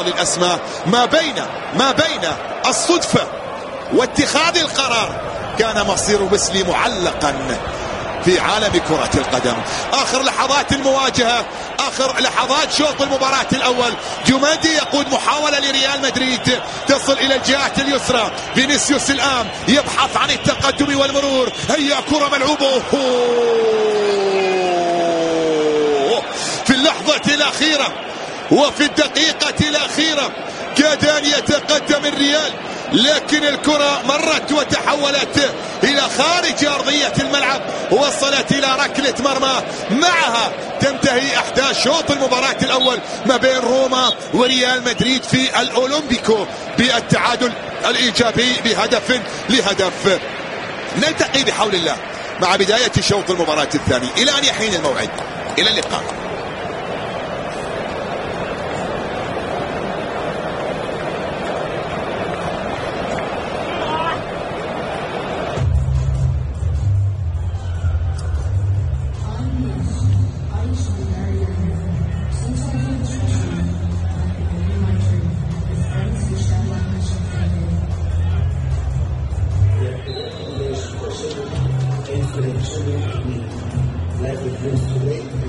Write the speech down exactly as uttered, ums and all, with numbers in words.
الأسماء ما بين ما بين الصدفة واتخاذ القرار كان مصير بسلي معلقا في عالم كرة القدم. آخر لحظات المواجهة، آخر لحظات شوط المباراة الأول، جوماندي يقود محاولة لريال مدريد تصل إلى الجهة اليسرى. فينيسيوس الآن يبحث عن التقدم والمرور، هيا كرة ملعوبة في اللحظة الأخيرة وفي الدقيقة الأخيرة كاد أن يتقدم الريال، لكن الكرة مرت وتحولت إلى خارج أرضية الملعب، وصلت إلى ركلة مرمى. معها تنتهي أحداث شوط المباراة الأول ما بين روما وريال مدريد في الأولمبيكو بالتعادل الإيجابي بهدف لهدف. نلتقي بحول الله مع بداية شوط المباراة الثاني إلى أن يحين الموعد. إلى اللقاء.